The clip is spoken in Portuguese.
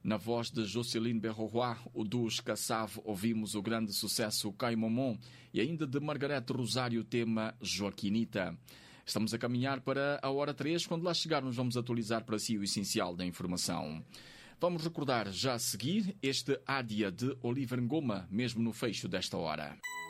Na voz de Jocelyne Berrois, o dos Cassave, ouvimos o grande sucesso Cai Momon e ainda de Margarete Rosário o tema Joaquinita. Estamos a caminhar para a hora 3, quando lá chegarmos vamos atualizar para si o essencial da informação. Vamos recordar já a seguir este Ádia de Oliver Ngoma, mesmo no fecho desta hora.